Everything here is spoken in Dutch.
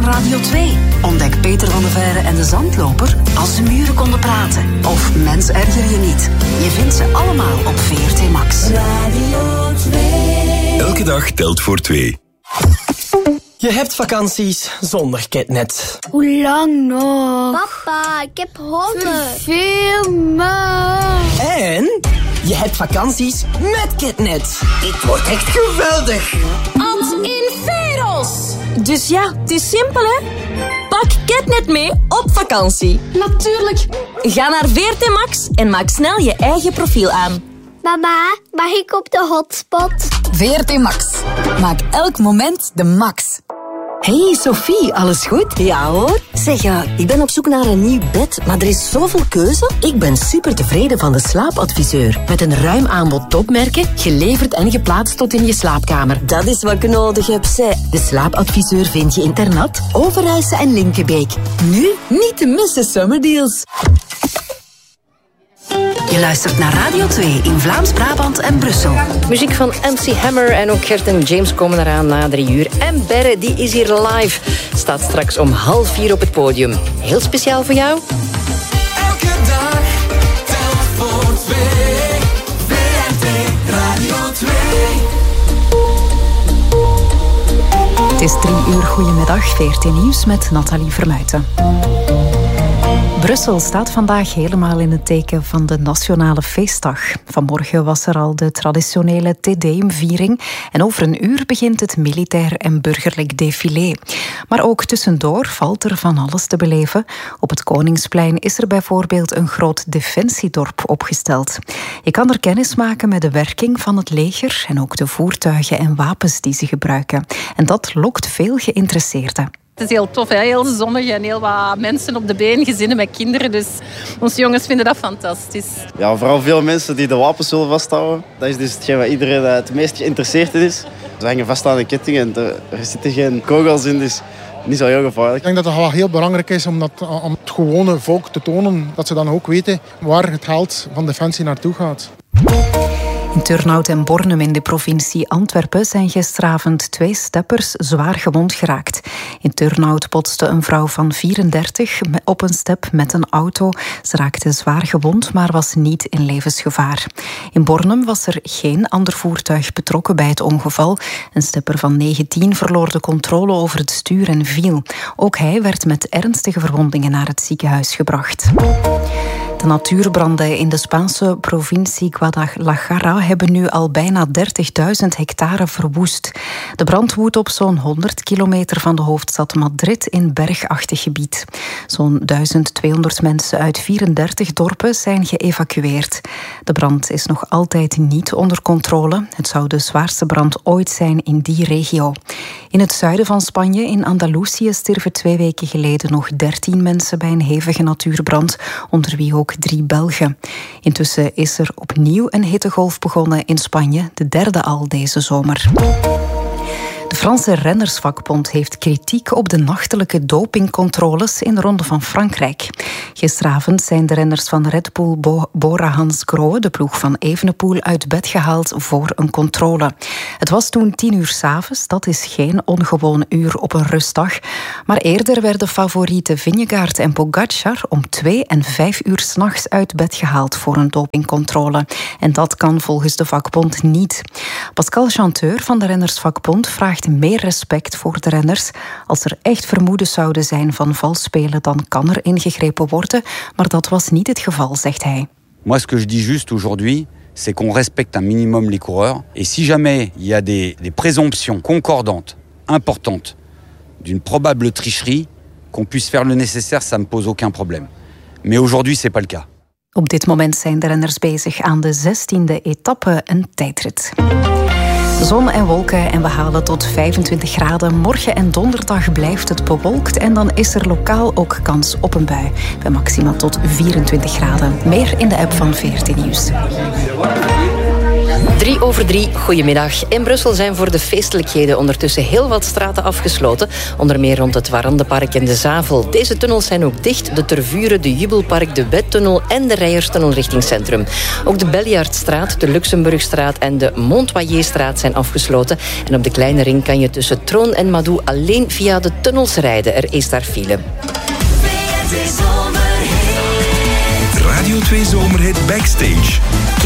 Radio 2. Ontdek Peter van de Veire en de Zandloper als de muren konden praten. Of Mens erger je niet. Je vindt ze allemaal op VRT Max. Radio 2. Elke dag telt voor 2. Je hebt vakanties zonder Ketnet. Hoe lang nog? Papa, ik heb honger. Veel me. En je hebt vakanties met Ketnet. Dit wordt echt geweldig. Als in Veros. Dus ja, het is simpel hè. Pak Ketnet mee op vakantie. Natuurlijk. Ga naar VRT Max en maak snel je eigen profiel aan. Mama, mag ik op de hotspot? VRT Max. Maak elk moment de max. Hey Sophie, alles goed? Ja hoor. Zeg, ik ben op zoek naar een nieuw bed, maar er is zoveel keuze. Ik ben super tevreden van de slaapadviseur. Met een ruim aanbod topmerken, geleverd en geplaatst tot in je slaapkamer. Dat is wat ik nodig heb, zeg. De slaapadviseur vind je in Ternat, Overijse en Linkebeek. Nu niet te missen summerdeals. Je luistert naar Radio 2 in Vlaams-Brabant en Brussel. Muziek van MC Hammer en ook Gert en James komen eraan na 3 uur. En Berre, die is hier live. Staat straks om 3:30 op het podium. Heel speciaal voor jou. Elke dag telt voor 2. VRT Radio 2. Het is 3 uur. Goedemiddag. VRT Nieuws met Nathalie Vermuijten. Brussel staat vandaag helemaal in het teken van de Nationale Feestdag. Vanmorgen was er al de traditionele Te Deum-viering en over een uur begint het militair en burgerlijk défilé. Maar ook tussendoor valt er van alles te beleven. Op het Koningsplein is er bijvoorbeeld een groot defensiedorp opgesteld. Je kan er kennis maken met de werking van het leger en ook de voertuigen en wapens die ze gebruiken. En dat lokt veel geïnteresseerden. Het is heel tof, hè? Heel zonnig en heel wat mensen op de been, gezinnen met kinderen. Dus onze jongens vinden dat fantastisch. Ja, vooral veel mensen die de wapens willen vasthouden. Dat is dus hetgeen waar iedereen het meest geïnteresseerd in is. Ze hangen vast aan de ketting en er zitten geen kogels in, dus niet zo heel gevaarlijk. Ik denk dat het wel heel belangrijk is om het gewone volk te tonen. Dat ze dan ook weten waar het geld van Defensie naartoe gaat. In Turnhout en Bornem in de provincie Antwerpen zijn gisteravond 2 steppers zwaar gewond geraakt. In Turnhout botste een vrouw van 34 op een step met een auto. Ze raakte zwaar gewond, maar was niet in levensgevaar. In Bornem was er geen ander voertuig betrokken bij het ongeval. Een stepper van 19 verloor de controle over het stuur en viel. Ook hij werd met ernstige verwondingen naar het ziekenhuis gebracht. De natuurbranden in de Spaanse provincie Guadalajara hebben nu al bijna 30.000 hectare verwoest. De brand woedt op zo'n 100 kilometer van de hoofdstad Madrid in bergachtig gebied. Zo'n 1200 mensen uit 34 dorpen zijn geëvacueerd. De brand is nog altijd niet onder controle. Het zou de zwaarste brand ooit zijn in die regio. In het zuiden van Spanje, in Andalusië, stierven 2 weken geleden nog 13 mensen bij een hevige natuurbrand, onder wie ook 3 Belgen. Intussen is er opnieuw een hittegolf begonnen in Spanje, de 3e al deze zomer. De Franse rennersvakbond heeft kritiek op de nachtelijke dopingcontroles in de Ronde van Frankrijk. Gisteravond zijn de renners van Red Bull Bora-Hansgrohe, de ploeg van Evenepoel, uit bed gehaald voor een controle. Het was toen 10 uur 's avonds, dat is geen ongewoon uur op een rustdag. Maar eerder werden favorieten Vingegaard en Pogacar om 2 en 5 uur 's nachts uit bed gehaald voor een dopingcontrole. En dat kan volgens de vakbond niet. Pascal Chanteur van de rennersvakbond vraagt meer respect voor de renners. Als er echt vermoedens zouden zijn van vals spelen, dan kan er ingegrepen worden. Maar dat was niet het geval, zegt hij. Moi, ce que je dis juste aujourd'hui, c'est qu'on respecte un minimum les coureurs. Et si jamais il y a des présomptions concordantes, importantes, d'une probable tricherie, qu'on puisse faire le nécessaire, ça me pose aucun problème. Mais aujourd'hui, c'est pas le cas. Op dit moment zijn de renners bezig aan de 16e etappe, een tijdrit. Zon en wolken en we halen tot 25 graden. Morgen en donderdag blijft het bewolkt en dan is er lokaal ook kans op een bui. Bij maxima tot 24 graden. Meer in de app van VRT Nieuws. 3:03, goedemiddag. In Brussel zijn voor de feestelijkheden ondertussen heel wat straten afgesloten. Onder meer rond het Warandenpark en de Zavel. Deze tunnels zijn ook dicht. De Tervuren, de Jubelpark, de Wettunnel en de Rijerstunnel richting centrum. Ook de Belliardstraat, de Luxemburgstraat en de Montwayerstraat zijn afgesloten. En op de kleine ring kan je tussen Troon en Madou alleen via de tunnels rijden. Er is daar file. Radio 2 Zomerhit Backstage.